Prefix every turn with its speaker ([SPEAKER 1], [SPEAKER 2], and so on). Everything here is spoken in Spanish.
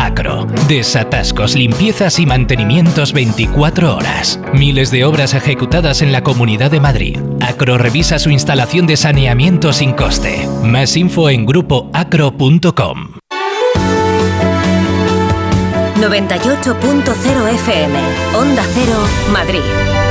[SPEAKER 1] Acro. Desatascos, limpiezas y mantenimientos 24 horas. Miles de obras ejecutadas en la Comunidad de Madrid. Acro revisa su instalación de saneamiento sin coste. Más info en grupoacro.com.
[SPEAKER 2] 98.0 FM, Onda Cero, Madrid.